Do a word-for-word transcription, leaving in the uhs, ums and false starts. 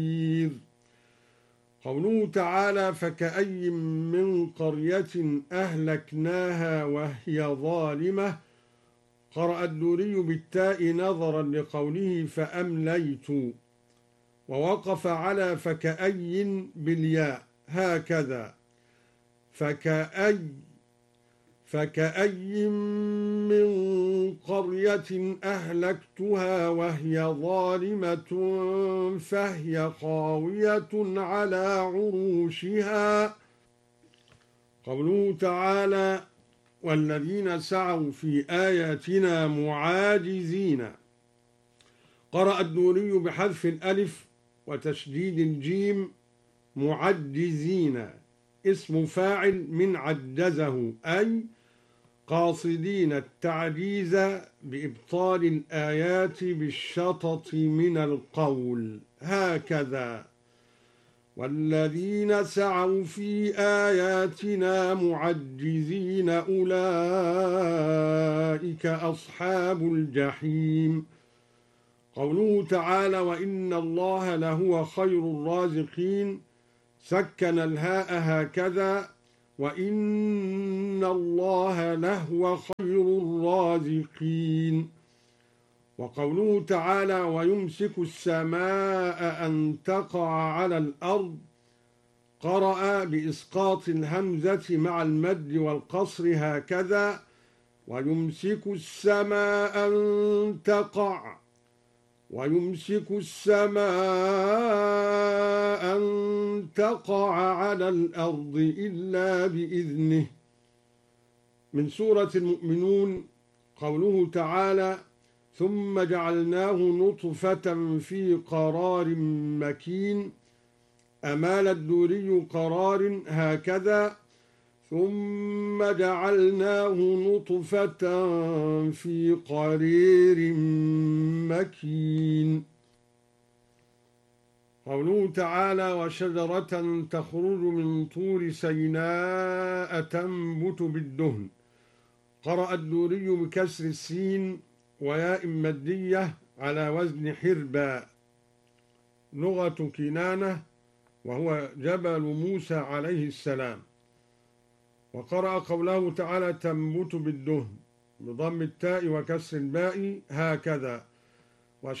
قوله تعالى فكأي من قرية أهلكناها وهي ظالمة، قرأ الدوري بالتاء نظرا لقوله فأمليت، ووقف على فكأي بالياء هكذا فكأي فكأي من قرية أهلكتها وهي ظالمة فهي خاوية على عروشها. قوله تعالى والذين سعوا في آياتنا معاجزين، قرأ الدوري بحذف الألف وتشديد الجيم معجزين، اسم فاعل من عجزه أي قاصدين التعجيز بإبطال الآيات بالشطط من القول هكذا والذين سعوا في آياتنا معجزين أولئك أصحاب الجحيم. قوله تعالى وإن الله لهو خير الرازقين، سكن الهاء هكذا وإن الله لهو خير الرازقين. وقوله تعالى ويمسك السماء أن تقع على الأرض، قرأ بإسقاط الهمزة مع المد والقصر هكذا ويمسك السماء أن تقع ويمسك السماء أن تقع على الأرض إلا بإذنه. من سورة المؤمنون قوله تعالى ثم جعلناه نطفة في قرار مكين، أمال الدوري قرار هكذا ثم جعلناه نطفة في قرير مكين. قوله تعالى وشجرة تخرج من طور سيناء تنبت بالدهن، قرأ الدوري بكسر السين وياء مدية على وزن حربا، لغة كنانة وهو جبل موسى عليه السلام. وقرأ قوله تعالى تنبت بالدهن بضم التاء وكسر الباء هكذا